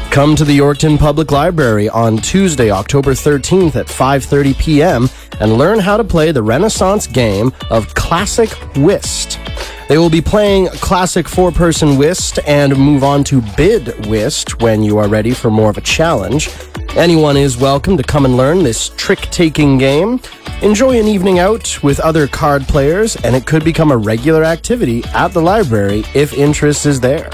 Come to the Yorkton Public Library on Tuesday, October 13th at 5:30 p.m. and learn how to play the Renaissance game of Classic Whist. They will be playing Classic 4-person Whist and move on to Bid Whist when you are ready for more of a challenge. Anyone is welcome to come and learn this trick-taking game. Enjoy an evening out with other card players, and it could become a regular activity at the library if interest is there.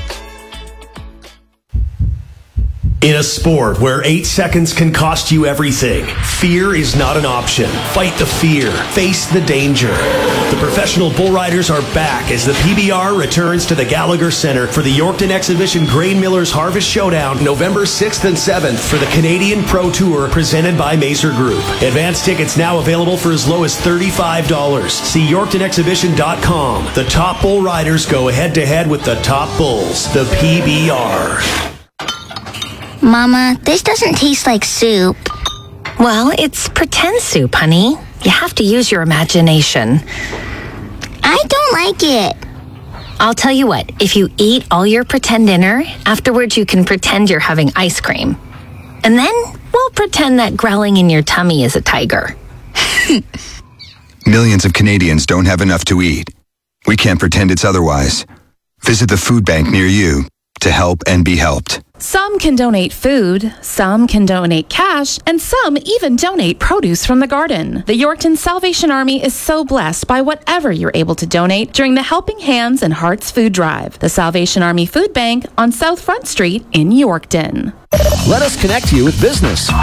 In a sport where 8 seconds can cost you everything, fear is not an option. Fight the fear. Face the danger. The professional bull riders are back as the PBR returns to the Gallagher Centre for the Yorkton Exhibition Grain Millers Harvest Showdown, November 6th and 7th for the Canadian Pro Tour presented by Mazer Group. Advance tickets now available for as low as $35. See YorktonExhibition.com. The top bull riders go head-to-head with the top bulls, the PBR. Mama, this doesn't taste like soup. Well, it's pretend soup, honey. You have to use your imagination. I don't like it. I'll tell you what, if you eat all your pretend dinner, afterwards you can pretend you're having ice cream. And then we'll pretend that growling in your tummy is a tiger. Millions of Canadians don't have enough to eat. We can't pretend it's otherwise. Visit the food bank near you to help and be helped. Some can donate food, some can donate cash, and some even donate produce from the garden. The Yorkton Salvation Army is so blessed by whatever you're able to donate during the Helping Hands and Hearts Food Drive. The Salvation Army Food Bank on South Front Street in Yorkton. Let us connect you with business.